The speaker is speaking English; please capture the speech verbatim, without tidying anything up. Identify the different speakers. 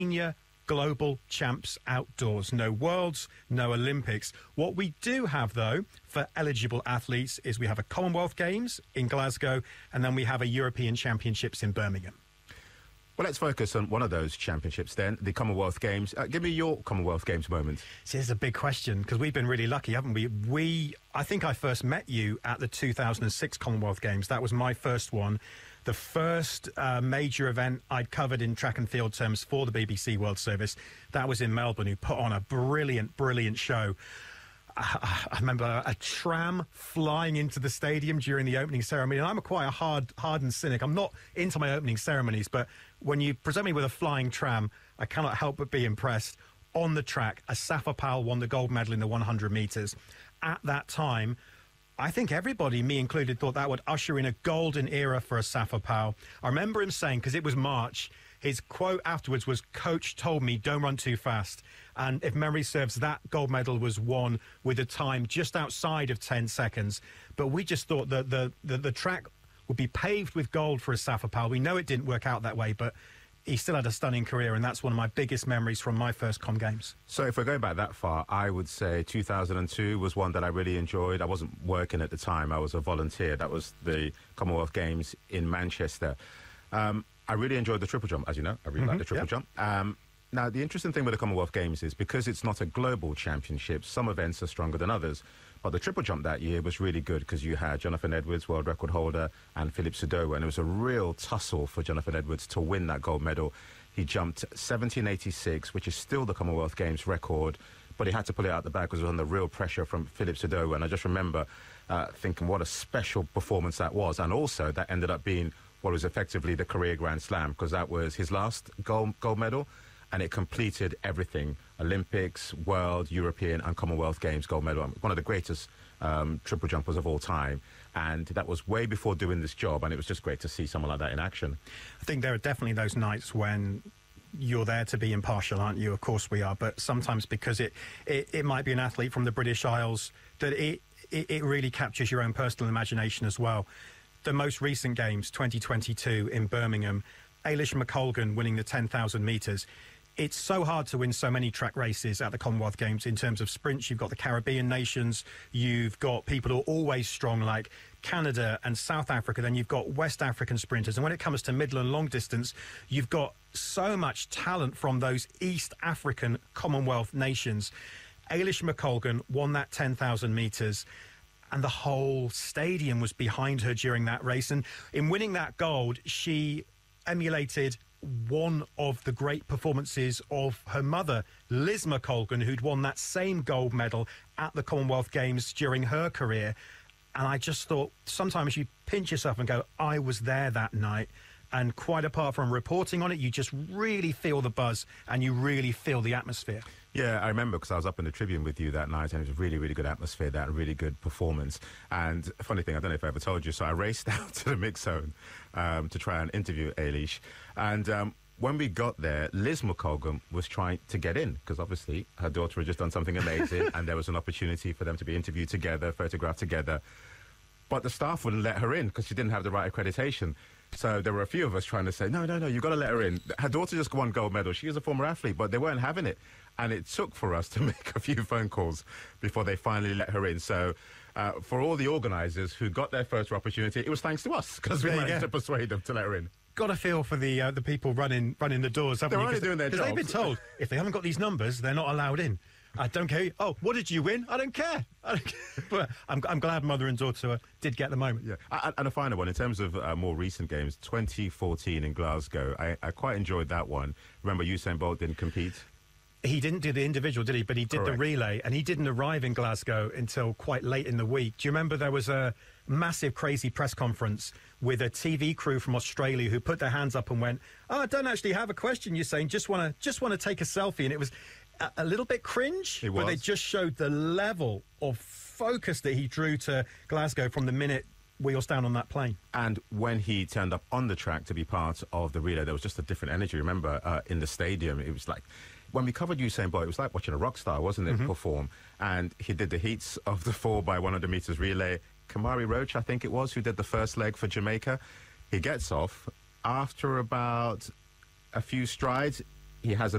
Speaker 1: senior global champs outdoors. No Worlds, no Olympics. What we do have, though, for eligible athletes is we have a Commonwealth Games in Glasgow, and then we have a European Championships in Birmingham.
Speaker 2: Well, let's focus on one of those championships then, the Commonwealth Games. Uh, give me your Commonwealth Games moment.
Speaker 1: See, this is a big question, because we've been really lucky, haven't we? We, I think I first met you at the two thousand six Commonwealth Games. That was my first one. The first uh, major event I'd covered in track and field terms for the B B C World Service. That was in Melbourne, who put on a brilliant, brilliant show. I, I remember a tram flying into the stadium during the opening ceremony, and I'm a quite a hard, hardened cynic. I'm not into my opening ceremonies, but when you present me with a flying tram, I cannot help but be impressed. On the track, Asaf Powell won the gold medal in the one hundred metres. At that time, I think everybody, me included, thought that would usher in a golden era for Asaf Powell. I remember him saying, because it was March, his quote afterwards was, "Coach told me don't run too fast." And if memory serves, that gold medal was won with a time just outside of ten seconds. But we just thought that the, the, the track would be paved with gold for Asaf Powell. We know it didn't work out that way, but he still had a stunning career, and that's one of my biggest memories from my first Com Games.
Speaker 2: So if we're going back that far, I would say two thousand two was one that I really enjoyed. I wasn't working at the time. I was a volunteer. That was the Commonwealth Games in Manchester. Um, I really enjoyed the triple jump, as you know. I really
Speaker 1: Mm-hmm,
Speaker 2: like the triple
Speaker 1: yep.
Speaker 2: jump. Um, now, the interesting thing with the Commonwealth Games is because it's not a global championship, some events are stronger than others. But the triple jump that year was really good because you had Jonathan Edwards, world record holder, and Philip Sudova, and it was a real tussle for Jonathan Edwards to win that gold medal. He jumped seventeen eighty-six, which is still the Commonwealth Games record, but he had to pull it out the bag because it was under real pressure from Philip Sudova. And I just remember uh, thinking what a special performance that was. And also that ended up being what was effectively the career Grand Slam, because that was his last gold, gold medal, and it completed everything: Olympics, World, European, and Commonwealth Games gold medal. One of the greatest um, triple jumpers of all time. And that was way before doing this job, and it was just great to see someone like that in action.
Speaker 1: I think there are definitely those nights when you're there to be impartial, aren't you? Of course we are, but sometimes because it, it, it might be an athlete from the British Isles, that it, it, it really captures your own personal imagination as well. The most recent games, twenty twenty-two in Birmingham, Ailish McColgan winning the ten thousand metres. It's so hard to win so many track races at the Commonwealth Games in terms of sprints. You've got the Caribbean nations, you've got people who are always strong like Canada and South Africa, then you've got West African sprinters. And when it comes to middle and long distance, you've got so much talent from those East African Commonwealth nations. Ailish McColgan won that ten thousand metres, and the whole stadium was behind her during that race. And in winning that gold, she emulated one of the great performances of her mother, Liz McColgan, who'd won that same gold medal at the Commonwealth Games during her career. And I just thought, sometimes you pinch yourself and go, I was there that night. And quite apart from reporting on it, you just really feel the buzz and you really feel the atmosphere.
Speaker 2: Yeah, I remember because I was up in the Tribune with you that night, and it was a really, really good atmosphere, that really good performance. And a funny thing, I don't know if I ever told you, so I raced out to the mix zone um, to try and interview Ailish. And um, when we got there, Liz McColgan was trying to get in because obviously her daughter had just done something amazing and there was an opportunity for them to be interviewed together, photographed together. But the staff wouldn't let her in because she didn't have the right accreditation. So there were a few of us trying to say, no, no, no, you've got to let her in. Her daughter just won gold medal. She is a former athlete, but they weren't having it. And it took for us to make a few phone calls before they finally let her in. So uh, for all the organisers who got their first opportunity, it was thanks to us because we
Speaker 1: There you
Speaker 2: managed
Speaker 1: go.
Speaker 2: to persuade them to let her in.
Speaker 1: Got to feel for the uh, the people running running the doors, haven't
Speaker 2: They're
Speaker 1: you?
Speaker 2: only
Speaker 1: 'Cause-
Speaker 2: doing their
Speaker 1: 'cause they've been
Speaker 2: jobs.
Speaker 1: told if they haven't got these numbers, they're not allowed in. I don't care. Oh, what did you win? I don't care. I don't care. But I'm, I'm glad mother and daughter uh, did get the moment.
Speaker 2: Yeah, and, and a final one in terms of uh, more recent games, twenty fourteen in Glasgow. I, I quite enjoyed that one. Remember, Usain Bolt didn't compete.
Speaker 1: He didn't do the individual, did he? But he did
Speaker 2: Correct.
Speaker 1: the relay, and he didn't arrive in Glasgow until quite late in the week. Do you remember there was a massive, crazy press conference with a T V crew from Australia who put their hands up and went, "Oh, I don't actually have a question. You're saying just want to just want to take a selfie," and it was a, a little bit cringe.
Speaker 2: It
Speaker 1: But they
Speaker 2: was.
Speaker 1: just showed the level of focus that he drew to Glasgow from the minute wheels down on that plane.
Speaker 2: And when he turned up on the track to be part of the relay, there was just a different energy. Remember, uh, in the stadium, it was like, when we covered Usain Bolt, it was like watching a rock star, wasn't it, mm-hmm. perform. And he did the heats of the four by one hundred metres relay. Kamari Roach, I think it was, who did the first leg for Jamaica. He gets off. After about a few strides, he has a